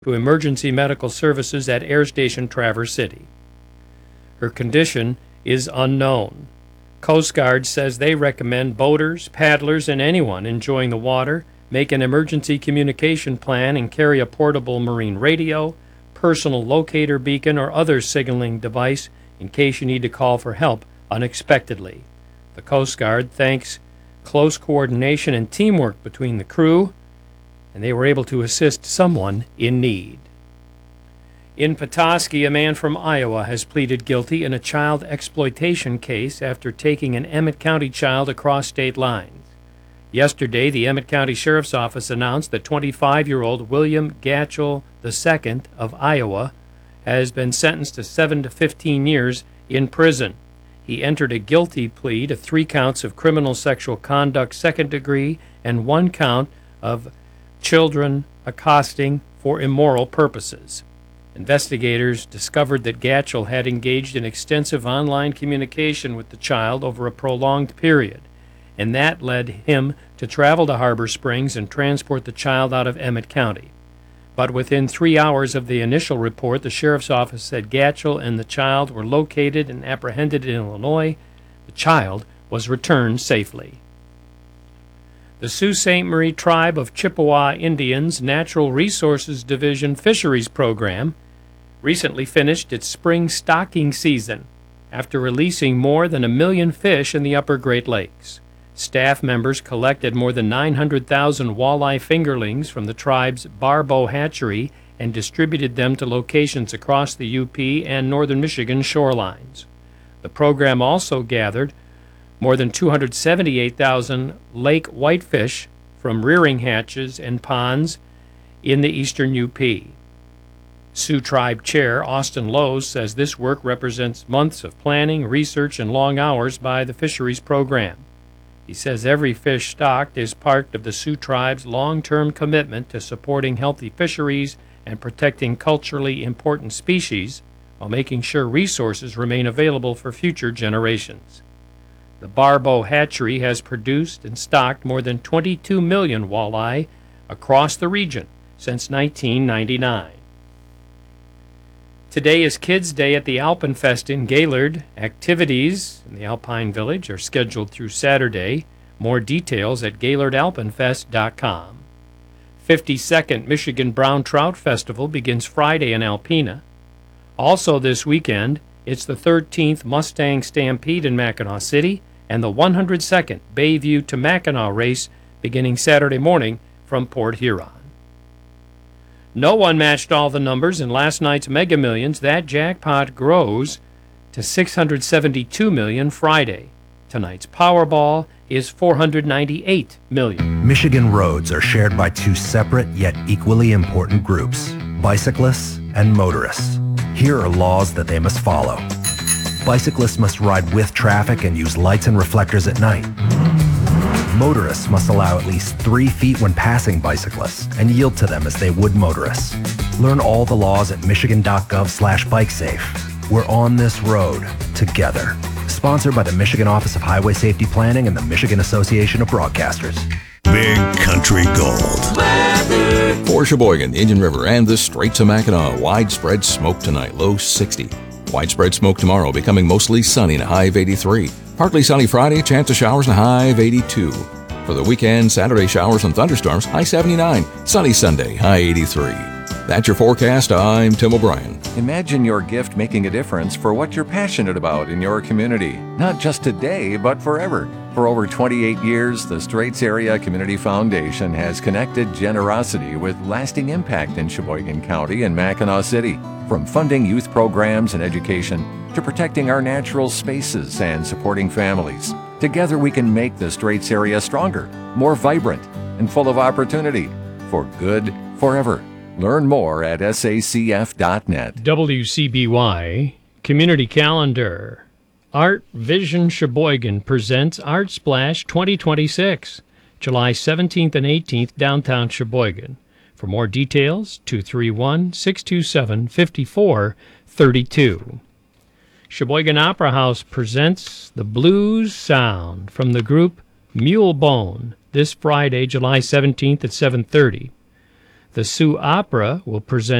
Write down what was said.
to emergency medical services at Air Station Traverse City. Her condition is unknown. Coast Guard says they recommend boaters, paddlers, and anyone enjoying the water make an emergency communication plan and carry a portable marine radio, personal locator beacon, or other signaling device in case you need to call for help unexpectedly. The Coast Guard thanks close coordination and teamwork between the crew, and they were able to assist someone in need. In Petoskey, a man from Iowa has pleaded guilty in a child exploitation case after taking an Emmett County child across state lines. Yesterday, the Emmett County Sheriff's Office announced that 25-year-old William Gatchell II of Iowa has been sentenced to 7 to 15 years in prison. He entered a guilty plea to 3 counts of criminal sexual conduct second degree and 1 count of children accosting for immoral purposes. Investigators discovered that Gatchell had engaged in extensive online communication with the child over a prolonged period, and that led him to travel to Harbor Springs and transport the child out of Emmett County. But within 3 hours of the initial report, the sheriff's office said Gatchell and the child were located and apprehended in Illinois. The child was returned safely. The Sault Ste. Marie Tribe of Chippewa Indians Natural Resources Division Fisheries Program recently finished its spring stocking season after releasing more than 1 million fish in the upper Great Lakes. Staff members collected more than 900,000 walleye fingerlings from the tribe's Barbeau hatchery and distributed them to locations across the UP and northern Michigan shorelines. The program also gathered more than 278,000 lake whitefish from rearing hatches and ponds in the eastern UP. Sioux Tribe Chair Austin Lowe's says this work represents months of planning, research, and long hours by the fisheries program. He says every fish stocked is part of the Sioux Tribe's long-term commitment to supporting healthy fisheries and protecting culturally important species while making sure resources remain available for future generations. The Barbeau hatchery has produced and stocked more than 22 million walleye across the region since 1999. Today is Kids' Day at the Alpenfest in Gaylord. Activities in the Alpine Village are scheduled through Saturday. More details at GaylordAlpenfest.com. 52nd Michigan Brown Trout Festival begins Friday in Alpena. Also this weekend, it's the 13th Mustang Stampede in Mackinaw City and the 102nd Bayview to Mackinac race beginning Saturday morning from Port Huron. No one matched all the numbers in last night's Mega Millions. That jackpot grows to $672 million Friday. Tonight's Powerball is $498 million. Michigan roads are shared by 2 separate yet equally important groups, bicyclists and motorists. Here are laws that they must follow. Bicyclists must ride with traffic and use lights and reflectors at night. Motorists must allow at least 3 feet when passing bicyclists and yield to them as they would motorists. Learn all the laws at michigan.gov/bikesafe. We're on this road together. Sponsored by the Michigan Office of Highway Safety Planning and the Michigan Association of Broadcasters. Big Country Gold. For Sheboygan, Indian River, and the Straits of Mackinac, widespread smoke tonight, low 60. Widespread smoke tomorrow, becoming mostly sunny and a high of 83. Partly sunny Friday, chance of showers and a high of 82. For the weekend, Saturday showers and thunderstorms, high 79. Sunny Sunday, high 83. That's your forecast. I'm Tim O'Brien. Imagine your gift making a difference for what you're passionate about in your community. Not just today, but forever. For over 28 years, the Straits Area Community Foundation has connected generosity with lasting impact in Sheboygan County and Mackinac City. From funding youth programs and education to protecting our natural spaces and supporting families. Together we can make the Straits area stronger, more vibrant, and full of opportunity. For good, forever. Learn more at sacf.net. WCBY Community Calendar. Art Vision Sheboygan presents Art Splash 2026, July 17th and 18th, downtown Sheboygan. For more details, 231-627-5432. Sheboygan Opera House presents The Blues Sound from the group Mulebone this Friday, July 17th at 7:30. The Sioux Opera will present